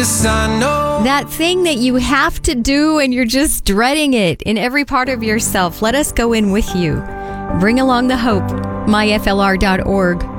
That thing that you have to do and you're just dreading it in every part of yourself. Let us go in with you. Bring along the hope. myflr.org.